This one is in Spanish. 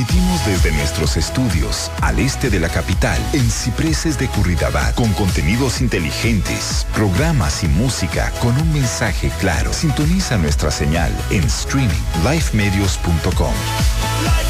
Emitimos desde nuestros estudios al este de la capital, en Cipreses de Curridabat, con contenidos inteligentes, programas y música con un mensaje claro. Sintoniza nuestra señal en streaming lifemedios.com.